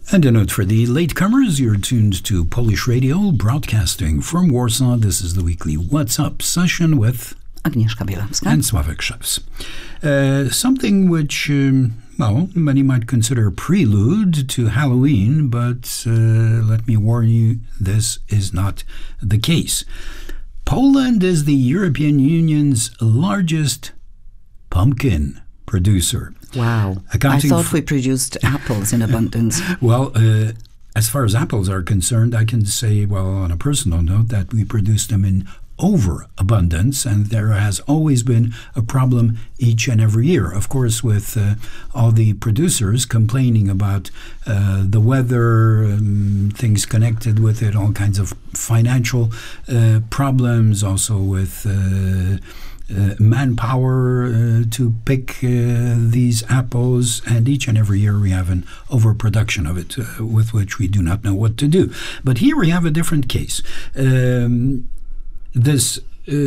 And a note for the latecomers, you're tuned to Polish Radio, broadcasting from Warsaw. This is the weekly What's Up session with Agnieszka Bielawska and Sławek Szewc. Something which, many might consider prelude to Halloween, but let me warn you, this is not the case. Poland is the European Union's largest pumpkin producer. Wow. I thought we produced apples in abundance. Well, as far as apples are concerned, I can say, on a personal note, that we produce them in overabundance, and there has always been a problem each and every year. Of course, with all the producers complaining about the weather, things connected with it, all kinds of financial problems, also with manpower to pick these apples, and each and every year we have an overproduction of it with which we do not know what to do. But here we have a different case. This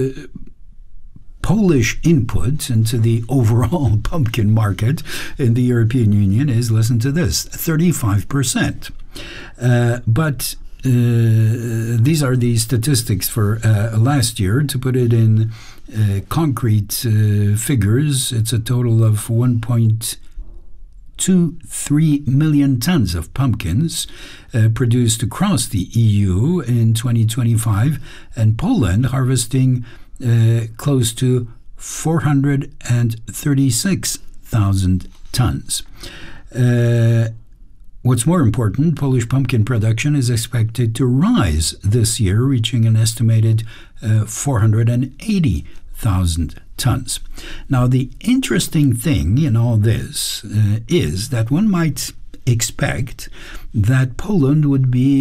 Polish input into the overall pumpkin market in the European Union is, listen to this, 35%. But these are the statistics for last year. To put it in concrete figures, it's a total of 1.23 million tons of pumpkins produced across the EU in 2025, and Poland harvesting close to 436,000 tons. What's more important, Polish pumpkin production is expected to rise this year, reaching an estimated 480,000 tons. Now, the interesting thing in all this is that one might expect that Poland would be